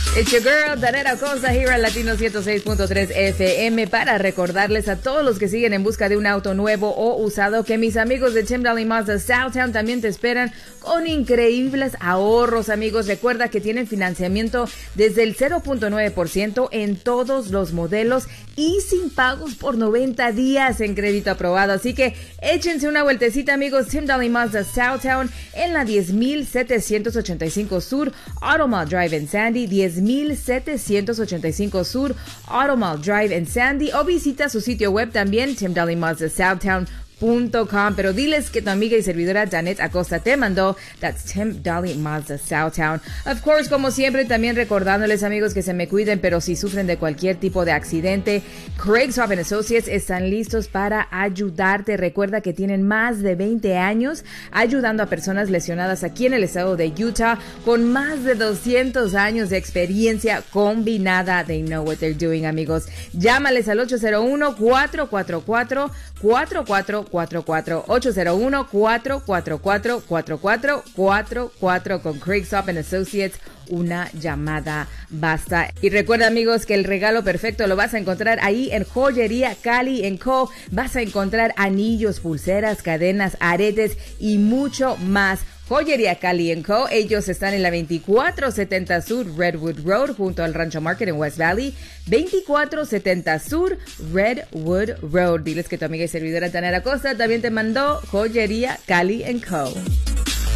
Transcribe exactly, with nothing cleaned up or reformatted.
It's your girl, Danera Acosta, here at Latino ciento seis punto tres F M, para recordarles a todos los que siguen en busca de un auto nuevo o usado que mis amigos de Tim Dahle Mazda Southtown también te esperan con increíbles ahorros, amigos. Recuerda que tienen financiamiento desde el cero punto nueve por ciento en todos los modelos y sin pagos por noventa días en crédito aprobado. Así que échense una vueltecita, amigos. Tim Dahle Mazda Southtown en la diez mil setecientos ochenta y cinco Sur, Automall Drive en Sandy, diez mil setecientos ochenta y cinco Sur, Automall Drive en Sandy, o visita su sitio web también, tim dahle mazda southtown punto com. Pero diles que tu amiga y servidora Janet Acosta te mandó. That's Tim Dahle Mazda Southtown. Of course, como siempre, también recordándoles, amigos, que se me cuiden, pero si sufren de cualquier tipo de accidente, Craig Swap and Associates están listos para ayudarte. Recuerda que tienen más de veinte años ayudando a personas lesionadas aquí en el estado de Utah, con más de doscientos años de experiencia combinada. They know what they're doing, amigos. Llámales al ocho cero uno, cuatro cuatro cuatro, cuatro cuatro cuatro cuatro, ocho cero uno, cuatro cuatro cuatro, cuatro cuatro cuatro cuatro. Con Craig Swap and Associates, una llamada basta. Y recuerda, amigos, que el regalo perfecto lo vas a encontrar ahí en Joyería Cali and Co. Vas a encontrar anillos, pulseras, cadenas, aretes y mucho más. Joyería Cali and Co. Ellos están en la veinticuatro setenta Sur Redwood Road, junto al Rancho Market en West Valley. veinticuatro setenta Sur Redwood Road. Diles que tu amiga y servidora Tanera Acosta también te mandó Joyería Cali and Co.